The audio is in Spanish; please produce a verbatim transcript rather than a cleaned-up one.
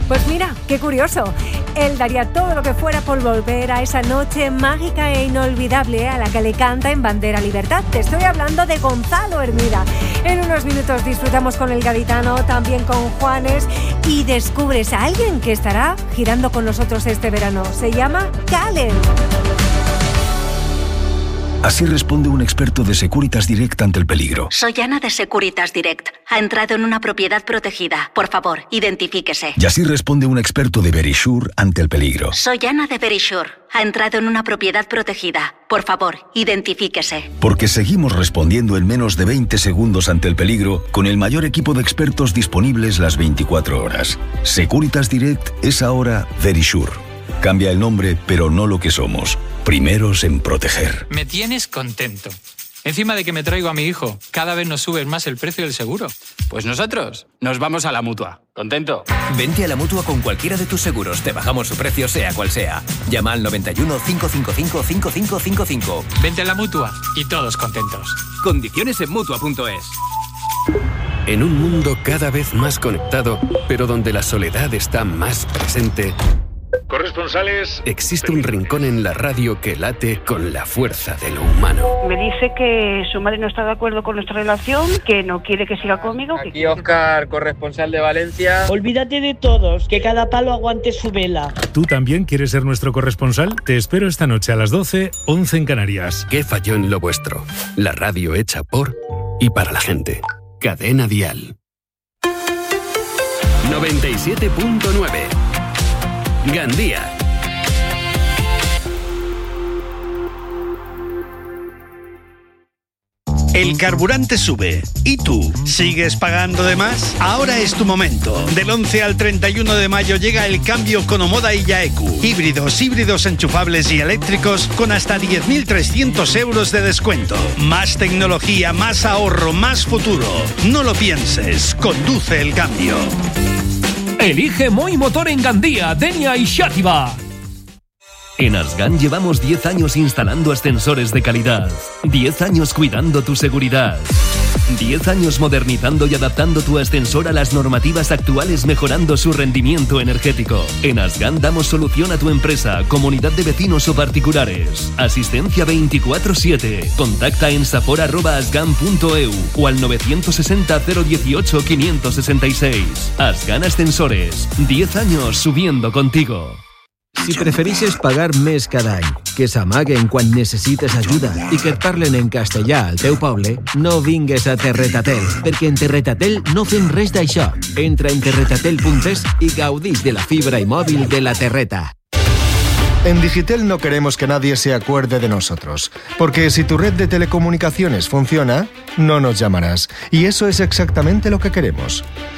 Pues mira, qué curioso. Él daría todo lo que fuera por volver a esa noche mágica e inolvidable a la que le canta en Bandera Libertad. Te estoy hablando de Gonzalo Hermida. En unos minutos disfrutamos con el gaditano, también con Juanes, y descubres a alguien que estará girando con nosotros este verano. Se llama Calen. Así responde un experto de Securitas Direct ante el peligro. Soy Ana de Securitas Direct. Ha entrado en una propiedad protegida. Por favor, identifíquese. Y así responde un experto de Verisure ante el peligro. Soy Ana de Verisure. Ha entrado en una propiedad protegida. Por favor, identifíquese. Porque seguimos respondiendo en menos de veinte segundos ante el peligro con el mayor equipo de expertos disponibles las veinticuatro horas. Securitas Direct es ahora Verisure. Cambia el nombre, pero no lo que somos. Primeros en proteger. Me tienes contento. Encima de que me traigo a mi hijo, cada vez nos suben más el precio del seguro. Pues nosotros nos vamos a la Mutua. ¿Contento? Vente a la Mutua con cualquiera de tus seguros. Te bajamos su precio sea cual sea. Llama al noventa y uno, cinco cinco cinco, cinco cinco cinco cinco. Vente a la Mutua y todos contentos. Condiciones en Mutua punto es. En un mundo cada vez más conectado, pero donde la soledad está más presente... Corresponsales... Existe un rincón en la radio que late con la fuerza de lo humano. Me dice que su madre no está de acuerdo con nuestra relación, que no quiere que siga conmigo. Aquí que... Óscar, corresponsal de Valencia. Olvídate de todos, que cada palo aguante su vela. ¿Tú también quieres ser nuestro corresponsal? Te espero esta noche a las doce, once en Canarias. ¿Qué falló en lo vuestro? La radio hecha por y para la gente. Cadena Dial. noventa y siete punto nueve. Gandía. El carburante sube. ¿Y tú? ¿Sigues pagando de más? Ahora es tu momento. Del once al treinta y uno de mayo llega el cambio con Omoda y Yaeku. Híbridos, híbridos enchufables y eléctricos con hasta diez mil trescientos euros de descuento. Más tecnología, más ahorro, más futuro. No lo pienses. Conduce el cambio. Elige Moi Motor en Gandía, Denia y Xàtiva. En Asgan llevamos diez años instalando ascensores de calidad, diez años cuidando tu seguridad, diez años modernizando y adaptando tu ascensor a las normativas actuales, mejorando su rendimiento energético. En Asgan damos solución a tu empresa, comunidad de vecinos o particulares. Asistencia veinticuatro siete. Contacta en sapor arroba asgan punto eu o al novecientos sesenta, cero dieciocho, quinientos sesenta y seis. Asgan Ascensores. diez años subiendo contigo. Si prefereixes pagar més cada any, que s'amaguen quan necessites ajuda i que et parlen en castellà al teu poble, no vingues a Terretatel, perquè en Terretatel no fem res d'això. Entra en terretatel punt es i gaudix de la fibra i mòbil de la Terreta. En Digitel no queremos que nadie se acuerde de nosotros, porque si tu red de telecomunicaciones funciona, no nos llamarás. Y eso es exactamente lo que queremos.